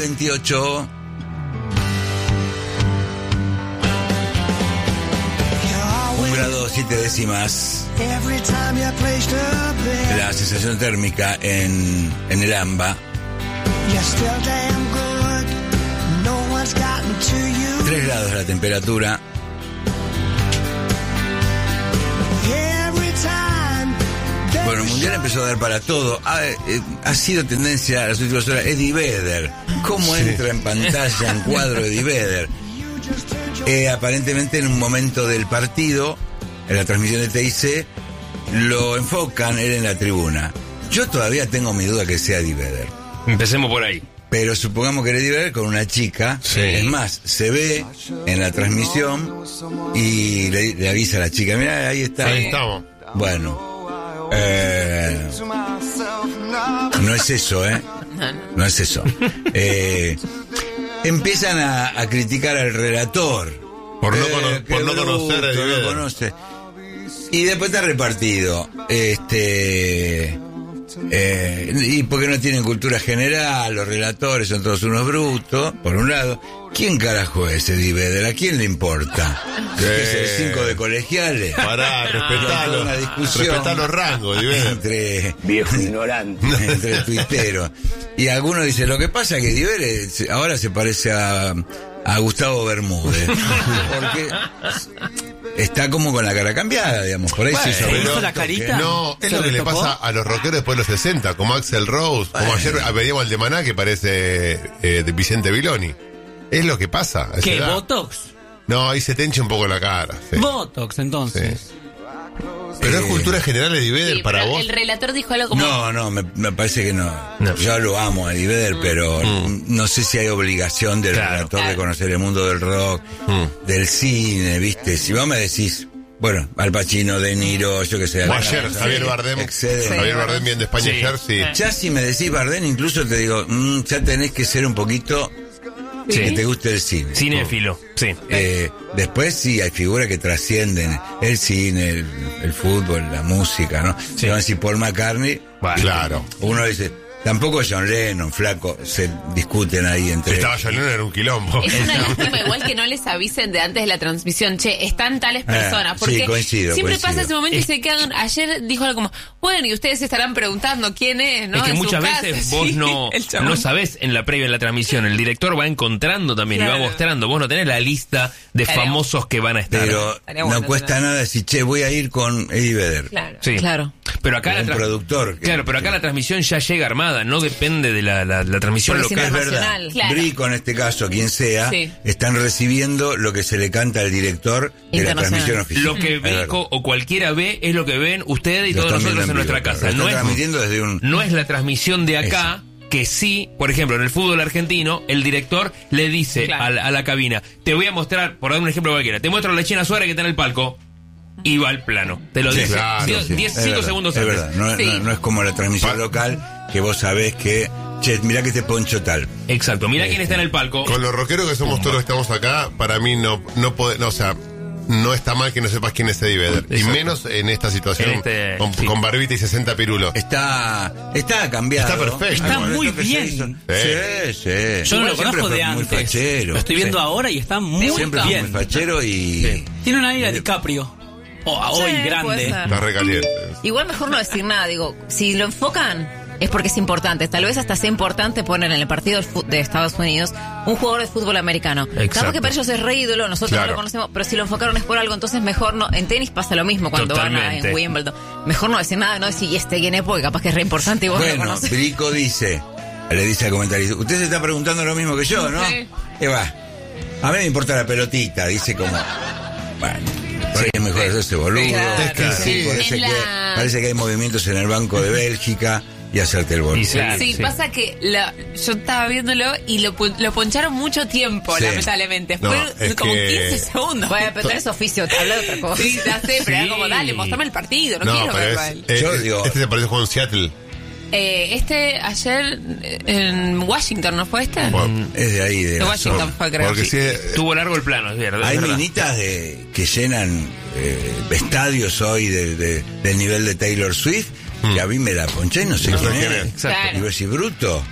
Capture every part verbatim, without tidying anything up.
veintiocho. Un grado siete décimas. La sensación térmica en, en el AMBA. Tres grados la temperatura. Bueno, el mundial empezó a dar para todo. Ha, eh, ha sido tendencia a las últimas horas Eddie Vedder. ¿Cómo sí. entra en pantalla en cuadro Eddie Vedder? Eh, aparentemente en un momento del partido, en la transmisión de T I C, lo enfocan él en la tribuna. Yo todavía tengo mi duda que sea Eddie Vedder. Empecemos por ahí. Pero supongamos que era Eddie Vedder con una chica. Sí. Es más, se ve en la transmisión y le, le avisa a la chica, mira, ahí está. Ahí estamos. Bueno. Eh, no es eso, ¿eh? No es eso. Eh, empiezan a, a criticar al relator. Por no, eh, cono- por no bruto, conocer a no conoce. Y después está repartido. Este... Eh, y porque no tienen cultura general, los relatores son todos unos brutos, por un lado. ¿Quién carajo es Eddie Vedder? ¿A quién le importa? Eh, ¿Es el cinco de colegiales? Pará, respetalo. Una discusión Respetá los rangos, Eddie Vedder. entre viejo ignorante, entre tuiteros. Y algunos dicen, lo que pasa es que Eddie Vedder ahora se parece a, a Gustavo Bermúdez. Porque está como con la cara cambiada, digamos. Por ahí Bueno, se hizo pero- un la toque. carita. No, es ¿Se lo que le retocó? pasa a los rockeros después de los sesenta, como Axl Rose, como Bueno. ayer veíamos al de Maná que parece eh, de Vicente Viloni. Es lo que pasa. a esa ¿Qué? edad. ¿Botox? No, ahí se te hincha un poco la cara. Sí. Botox, entonces. Sí. Pero es Eh, cultura general Eddie Vedder Sí, para pero vos. el relator dijo algo como... No, no, me, me parece que no. No. Yo lo amo a Eddie Vedder, pero Mm. no sé si hay obligación del Claro. relator Claro. de conocer el mundo del rock, Mm. del cine, ¿viste? Si vos me decís, bueno, Al Pacino, De Niro, yo que sé. O alguna ayer, cosa Javier que Bardem. excede. Sí. Javier Bardem bien de España Sí. ayer, sí. Ya si me decís Bardem, incluso te digo, mm, ya tenés que ser un poquito Sí. que te guste el cine. Cinéfilo, sí. Eh, después sí hay figuras que trascienden el cine, el, el fútbol, la música, ¿no? Sí. Se van a decir Paul McCartney. Bueno, claro. Uno dice, tampoco John Lennon, flaco, se discuten ahí entre Si estaba John Lennon era un quilombo. Es una lástima igual que no les avisen de antes de la transmisión. Che, están tales personas. sí, Porque coincido, siempre coincido. pasa ese momento y se quedan... Ayer dijo algo como, bueno, y ustedes se estarán preguntando quién es, ¿no? Es que En su muchas casa, veces sí, vos no, el chabón. no sabés en la previa de la transmisión. El director va encontrando también y Claro. va mostrando. Vos no tenés la lista de Estaría famosos que van a estar. Pero Estaría no bueno cuesta tener. nada decir, che, voy a ir con Eddie Vedder. Claro, Sí. claro. Pero acá Un la tra- productor que- Claro, pero acá la transmisión ya llega armada. No depende de la, la, la transmisión Porque local. si no Es verdad. Nacional, claro. Brico, en este caso, quien sea, Sí. están recibiendo lo que se le canta al director de la Internacional. transmisión oficial. Lo que Es verdad. Brico o cualquiera ve es lo que ven ustedes y Lo todos están nosotros viendo en en nuestra vivo, casa. claro. Lo No están es, transmitiendo desde un... no es la transmisión de acá que sí, por ejemplo, en el fútbol argentino, el director le dice Claro. a, la, a la cabina, te voy a mostrar, por dar un ejemplo cualquiera, te muestro a la China Suárez que está en el palco y va al plano. Te lo Sí, dice. claro, diez, sí, diez, es cinco verdad, segundos es antes. verdad, no, Sí. no- no es como la transmisión Pa- local, que vos sabés que, che, mirá que este poncho tal. Exacto, mira quién está en el palco. Con los rockeros que somos todos los que estamos acá, para mí no, no puede, no, o sea, no está mal que no sepas quién es Eddie Vedder. Y Exacto. menos en esta situación, En este- con, sí. con barbita y sesenta pirulos. Está, está cambiado. Está perfecto. Está Bueno, muy esto que se bien. hizo- Sí. Sí, sí. Yo no Igual lo siempre conozco fue de muy antes. fachero. Lo estoy viendo Sí. ahora y está muy Siempre fue muy bien. fachero y... Sí. Tiene una aire de DiCaprio. O a hoy Sí, puede grande. ser. Está recaliente. Igual mejor no decir nada, digo, si lo enfocan es porque es importante, tal vez hasta sea importante poner en el partido de fu- de Estados Unidos un jugador de fútbol americano. Exacto. Claro que para ellos es re ídolo, nosotros Claro. no lo conocemos, pero si lo enfocaron es por algo, entonces mejor no. En tenis pasa lo mismo cuando van Totalmente. en Wimbledon. Mejor no decir nada, no decir, y este quién es, porque capaz que es re importante y vos lo Bueno, conoces. Brico dice, le dice al comentarista, usted se está preguntando lo mismo que yo, ¿no? Sí. Y va, a mí me importa la pelotita, dice como, bueno, por ahí es mejor hacerse boludo. Claro. Es que sí. Parece, En que, la- parece que hay movimientos en el Banco de Bélgica y hacerte el boludo. Y sí. Sí, Sí. pasa que la- yo estaba viéndolo y lo, pu- lo poncharon mucho tiempo, Sí. lamentablemente. No, Fue es como que- quince segundos. Bueno, pero tenés oficio, te habla de otra cosa. Sí, ya sé, pero Sí. era como, dale, mostrame el partido, no, No, quiero pero verlo a es, él. eh, Yo eh, digo- este se parece a jugar en Seattle. Eh, este ayer eh, en Washington, ¿no fue este? Bueno, Es de ahí, de, De la Washington zona. fue, creo. porque Sí. si eh, Tuvo largo el plano, es verdad. Hay es verdad. minitas de, que llenan eh, estadios hoy de, de- del nivel de Taylor Swift, Mm. que a mí me la ponché y no sé No sé quién quién es. es. Exacto. Claro. Y vos decís, bruto,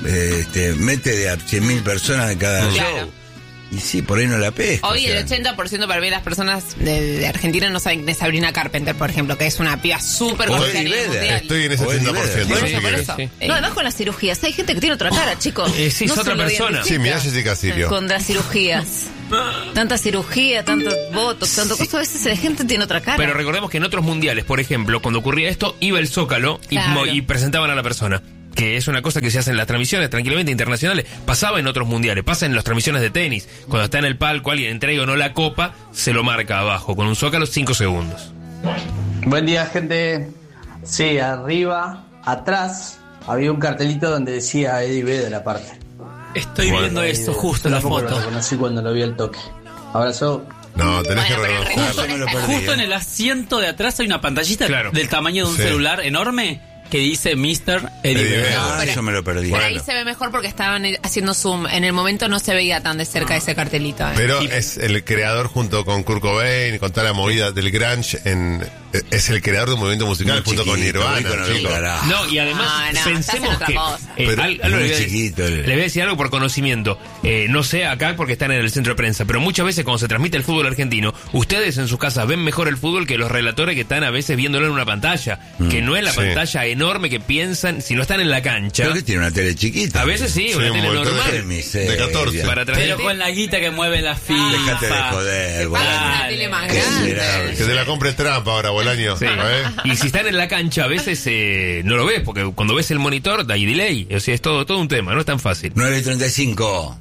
eh, este, mete de a cien mil personas de cada Claro. show. Y sí, por ahí no la pesca. Hoy o sea. el ochenta por ciento para mí las personas de, de Argentina no saben quién es Sabrina Carpenter, por ejemplo, que es una piba súper O conocida a Eddie nivel Vedder. mundial. Estoy en ese O Eddie ochenta por ciento. Vedder. Por si eso, por querés. eso. sí. No, además con las cirugías. Hay gente que tiene otra cara, chicos. Eh, sí, es No otra se lo persona. identifica. Sí, mirá Jessica Sirio. Con las cirugías. Tanta cirugía, tanto botox, tanto cosas. A veces la gente tiene otra cara. Pero recordemos que en otros mundiales, por ejemplo, cuando ocurría esto, iba el Zócalo y, Claro. mo- y presentaban a la persona. Que es una cosa que se hace en las transmisiones tranquilamente internacionales. Pasaba en otros mundiales, pasa en las transmisiones de tenis. Cuando está en el palco, alguien entrega o no la copa, se lo marca abajo con un Zócalo cinco segundos. Buen día, gente. Sí, arriba, atrás, había un cartelito donde decía Eddie Vedder aparte. Estoy Bueno, viendo esto justo en la Tampoco foto. lo reconocí cuando lo vi al toque. Abrazo. No, tenés Bueno, que pero el reconocerlo. recurso me lo está- perdí. Justo en el asiento de atrás hay una pantallita Claro. del tamaño de un Sí. celular enorme que dice mister Eddie Eddie Vedder. Vedder. Ah, Pero- eso me lo perdí. Por ahí se ve mejor porque estaban haciendo zoom. En el momento no se veía tan de cerca ese cartelito. ¿eh? Pero es el creador junto con Kurt Cobain, con toda la movida del grunge, en, es el creador de un movimiento musical Muy junto con chiquito, Nirvana, ícono de un chicos. carajo. No, y además Ah, no, pensemos estás en otra que cosa. eh, Pero al- algo muy le voy a- chiquito el- le voy a decir algo por conocimiento. Eh, no sé acá porque están en el centro de prensa, pero muchas veces cuando se transmite el fútbol argentino, ustedes en sus casas ven mejor el fútbol que los relatores que están a veces viéndolo en una pantalla, que no es la Sí. pantalla enorme que piensan si no están en la cancha. Creo que tiene una tele chiquita. A veces sí, Sí, una un tele montón de normal. Qué miseria. De catorce. Para Pero transmitir. con la guita que mueve la FIFA. Dejate de joder, Pagan boludo. una tele más Qué grande. miserable. Que te la compre Trump ahora, Bolaño. Sí. ¿sabés? Y si están en la cancha, a veces eh, no lo ves, porque cuando ves el monitor hay delay. O sea, es todo, todo un tema, no es tan fácil. nueve y treinta y cinco.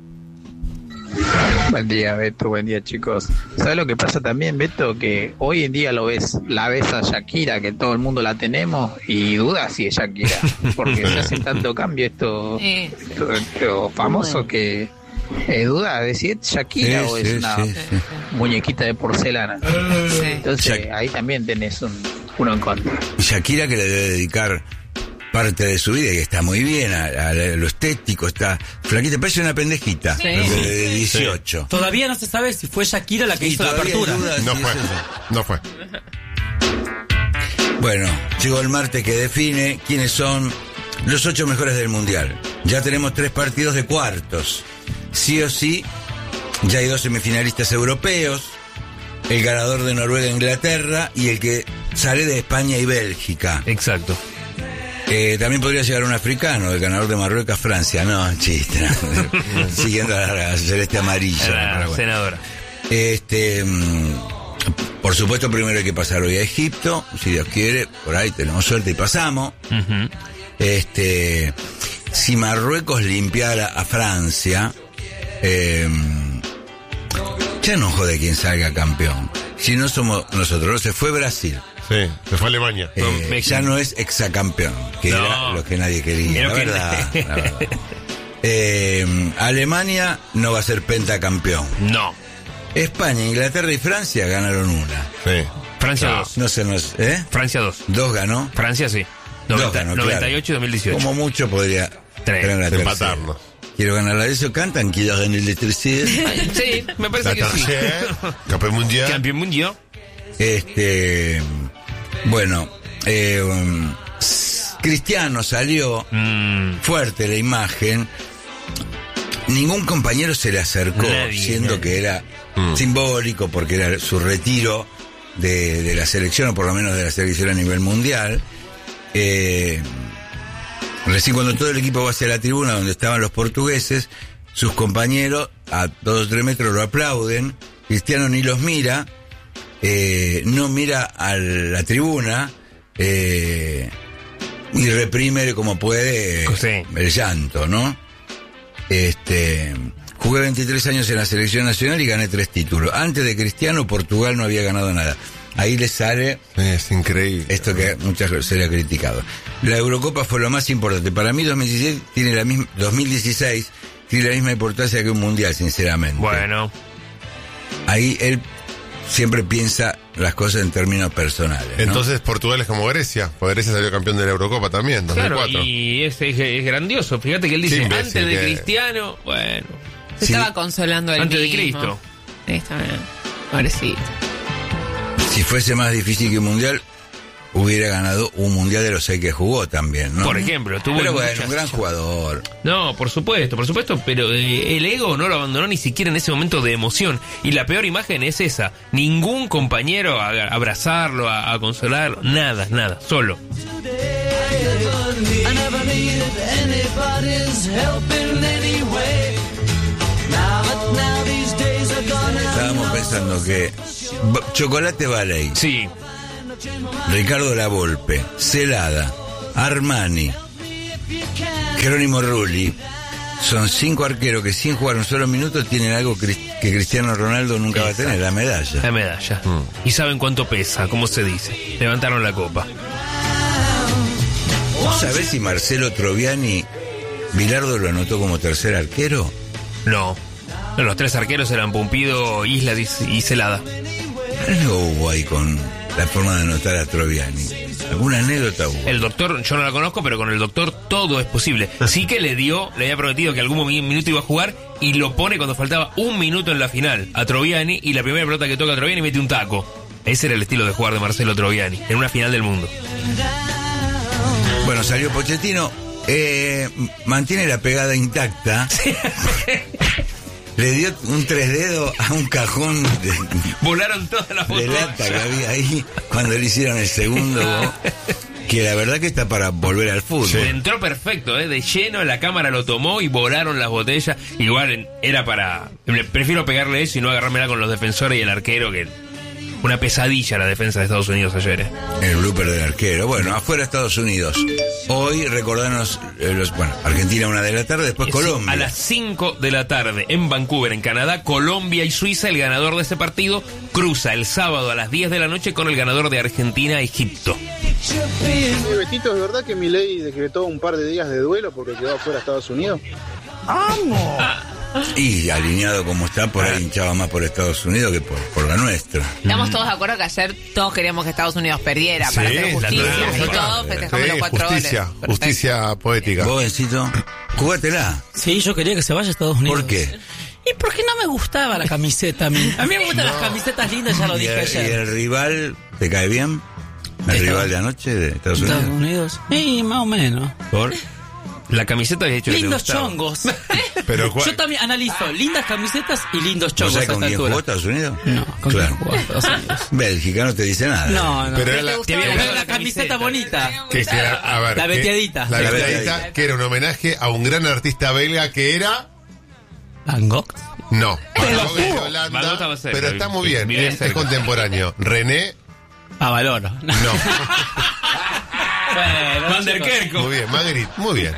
Buen día, Beto, buen día, chicos. ¿Sabes lo que pasa también, Beto? Que hoy en día lo ves, la ves a Shakira, que todo el mundo la tenemos, y dudas si es Shakira, porque se hace tanto cambio esto, Sí. esto, esto famoso que eh, duda de si es Shakira Sí, o sí, es una sí, sí. muñequita de porcelana. Sí. Entonces Shak- ahí también tenés un, uno en contra. Shakira, que le debe dedicar parte de su vida y está muy bien a, a lo estético, está flaquita, parece una pendejita Sí. de, de dieciocho. Todavía no se sabe si fue Shakira la que Y hizo la todavía hay apertura. dudas No si fue. es eso. No fue. Bueno, llegó el martes que define quiénes son los ocho mejores del mundial. Ya tenemos tres partidos de cuartos. Sí o sí, ya hay dos semifinalistas europeos, el ganador de Noruega e Inglaterra y el que sale de España y Bélgica. Exacto. Eh, también podría llegar un africano, el ganador de Marruecos, Francia. No, chiste. no. Siguiendo a la celeste amarilla. La pero bueno. senadora. Este, mm, por supuesto, primero hay que pasar hoy a Egipto, si Dios quiere, por ahí tenemos suerte y pasamos. Ujú. Este, si Marruecos limpiara a Francia, eh, ya no jode quien salga campeón. Si no somos nosotros, no se fue Brasil. Sí, se fue a Alemania. Eh, México. ya no es exacampeón, que No. era lo que nadie quería, Era la lo que- verdad, la verdad. Eh, Alemania no va a ser pentacampeón. No. España, Inglaterra y Francia ganaron una. Sí. Francia No, dos. no se nos, ¿eh? Francia dos. Dos ganó. Francia sí. Dos noventa, ganó, noventa y claro. ocho y dos mil dieciocho. Como mucho podría Tres. tener la tercera. Empatarnos. Quiero ganar la de eso, cantan, quiero ganar el electricidad. Sí, me parece La que sí. tercera, campeón mundial. Campeón mundial. Este, bueno, eh, um, Cristiano salió Mm, fuerte la imagen. Ningún compañero se le acercó, Nadie, siendo nadie. que era Mm. simbólico, porque era su retiro de, de la selección, o por lo menos de la selección a nivel mundial. Eh, recién cuando todo el equipo va hacia la tribuna donde estaban los portugueses, sus compañeros a dos o tres metros lo aplauden. Cristiano ni los mira, eh, no mira a la tribuna, eh, y reprime como puede Sí. el llanto, ¿no? Este, jugué veintitrés años en la selección nacional y gané tres títulos. Antes de Cristiano, Portugal no había ganado nada. Ahí le sale Es increíble. esto que muchas veces se le ha criticado. La Eurocopa fue lo más importante. Para mí dos mil dieciséis tiene la misma, dos mil dieciséis tiene la misma importancia que un mundial, sinceramente. bueno. Ahí él siempre piensa las cosas en términos personales, ¿no? Entonces Portugal es como Grecia, porque Grecia salió campeón de la Eurocopa también, dos mil Claro, cuatro. y es, es, es grandioso. Fíjate que él dice, Qué imbécil antes de que- Cristiano, bueno. Se Sí. estaba consolando el Antes de mismo. Cristo. Sí, está bien. Pobrecito. Si fuese más difícil que un mundial, hubiera ganado un mundial de los seis que jugó también, ¿no? Por ejemplo, tuvo Pero bueno, muchas- un gran jugador. No, por supuesto, por supuesto, pero eh, el ego no lo abandonó ni siquiera en ese momento de emoción. Y la peor imagen es esa. Ningún compañero a, a abrazarlo, a, a consolarlo, nada, nada, solo. Estábamos pensando que B- Chocolate Baley, Sí, Ricardo Lavolpe, Celada, Armani, Jerónimo Rulli, son cinco arqueros que sin jugar un solo minuto tienen algo cri- que Cristiano Ronaldo nunca va a tener, la medalla. la medalla. Y saben cuánto pesa, cómo se dice. Levantaron la copa. ¿Sabés si Marcelo Troviani, Bilardo lo anotó como tercer arquero? No. No, los tres arqueros eran Pumpido, Isla y y Celada. Algo hubo ahí con la forma de anotar a Troviani. ¿Alguna anécdota hubo? El doctor, yo no la conozco, pero con el doctor todo es posible. Sí que le dio, le había prometido que algún mi- minuto iba a jugar y lo pone cuando faltaba un minuto en la final a Troviani y la primera pelota que toca a Troviani mete un taco. Ese era el estilo de jugar de Marcelo Troviani en una final del mundo. Bueno, salió Pochettino, eh, mantiene la pegada intacta. Le dio un tres dedos a un cajón de, Volaron todas las de fotos. lata que había ahí cuando le hicieron el segundo, que la verdad que está para volver al fútbol. Le entró perfecto, ¿eh? De lleno, la cámara lo tomó y volaron las botellas. Igual en- era para... Prefiero pegarle eso y no agarrármela con los defensores y el arquero, que una pesadilla la defensa de Estados Unidos ayer, ¿eh? El blooper del arquero. Bueno, afuera Estados Unidos. Hoy recordarnos, eh, los, bueno, Argentina una de la tarde, después Sí, Colombia. a las cinco de la tarde en Vancouver, en Canadá, Colombia y Suiza. El ganador de ese partido cruza el sábado a las diez de la noche con el ganador de Argentina-Egipto. Oye, Betito, ¿es verdad que Milei decretó un par de días de duelo porque quedó afuera Estados Unidos? Y alineado como está, por ahí hinchaba más por Estados Unidos que por, por la nuestra. Estamos todos de acuerdo que ayer todos queríamos que Estados Unidos perdiera para Sí, hacer la justicia tenemos y acá. todos festejamos Sí, los cuatro justicia, goles. Perfecto. justicia poética. Vos, Bencito, jugátela. Sí, yo quería que se vaya a Estados Unidos. ¿Por qué? ¿Y por qué no me gustaba la camiseta a mí? A mí me gustan las camisetas lindas, ya lo ¿Y dije el, y ayer. el rival te cae bien? ¿El ¿Estados- rival de anoche de Estados Unidos? Estados Unidos. Sí, más o menos. ¿Por? La camiseta de hecho que te Lindos gustaba. chongos. Pero ¿cuál- Yo también analizo lindas camisetas y lindos ¿No chongos a sabes esta con quién altura. jugó Estados Unidos? No, con Claro. quién jugó Estados Unidos. Bélgica no te dice nada. No, no. Pero era ¿Te la, gustó? Te había Pero gustado la camiseta bonita. que, que era- a ver, La que- veteadita. La La veteadita, veteadita. que era un homenaje a un gran artista belga que era... Van Gogh. No, Van Gogh es de Holanda, Van Gogh estaba cerca, pero está muy bien, vive es, es cerca. contemporáneo. René, A valor. no. Bueno, Van der chicos. Kerkhoff. Muy bien, Magritte, muy bien.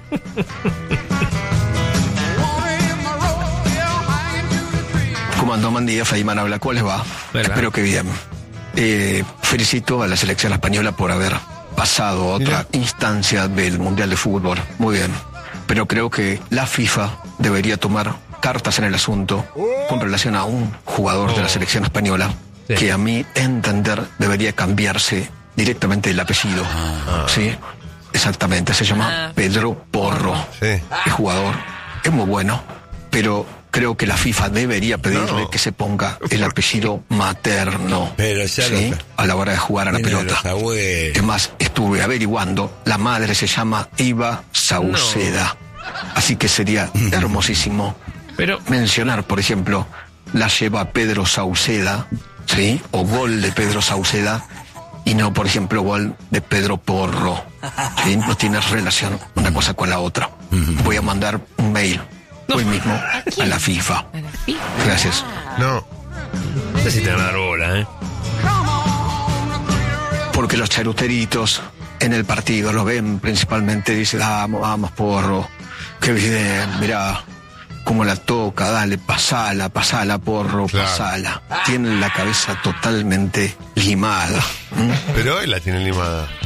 ¿Cómo andó? Buen día, Feynman habla. ¿Cuál les va? ¿Verdad? Espero que bien. Eh, felicito a la selección española por haber pasado a otra instancia del Mundial de Fútbol. Muy bien. Pero creo que la FIFA debería tomar cartas en el asunto con relación a un jugador de la selección española Sí. que a mi entender debería cambiarse directamente el apellido. ¿Sí? Exactamente. Se llama Ah. Pedro Porro. Sí. El jugador es muy bueno, pero creo que la FIFA debería pedirle No. que se ponga el apellido materno, Pero ya ¿sí? lo- a la hora de jugar a la Viene de pelota. los abuelos. Es más, estuve averiguando, la madre se llama Eva Sauceda, así que sería hermosísimo Pero mencionar, por ejemplo, la lleva Pedro Sauceda, ¿sí? O gol de Pedro Sauceda, y no, por ejemplo, gol de Pedro Porro, ¿sí? No tiene relación una cosa con la otra. Voy a mandar un mail hoy mismo a la FIFA. A la FIFA. Gracias. No, no sé si te van a dar bola, ¿eh? Porque los charuteritos en el partido lo ven principalmente, dicen, vamos, vamos, Porro, qué bien, mirá cómo la toca, dale, pasala, pasala, Porro, Claro. pasala. Tienen la cabeza totalmente limada. ¿m? pero él la tiene limada.